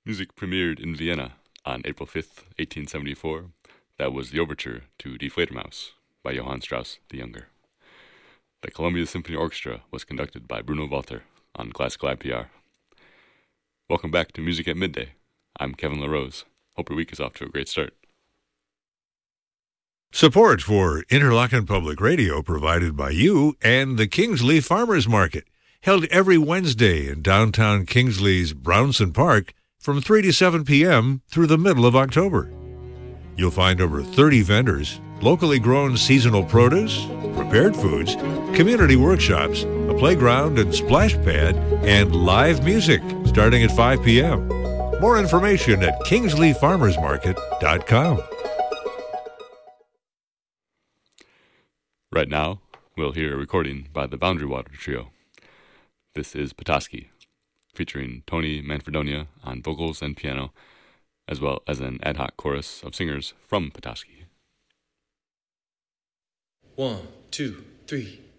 Music premiered in Vienna on April 5th, 1874. That was the overture to Die Fledermaus by Johann Strauss the Younger. The Columbia Symphony Orchestra was conducted by Bruno Walter on classical IPR. Welcome back to Music at Midday. I'm Kevin LaRose. Hope your week is off to a great start. Support for Interlochen Public Radio provided by you and the Kingsley Farmers Market, held every Wednesday in downtown Kingsley's Brownson Park from 3 to 7 p.m. through the middle of October. You'll find over 30 vendors, locally grown seasonal produce, prepared foods, community workshops, a playground and splash pad, and live music starting at 5 p.m. More information at kingsleyfarmersmarket.com. Right now, we'll hear a recording by the Boundary Water Trio. This is Petoskey, featuring Tony Manfredonia on vocals and piano, as well as an ad hoc chorus of singers from Petoskey. 1, 2, 3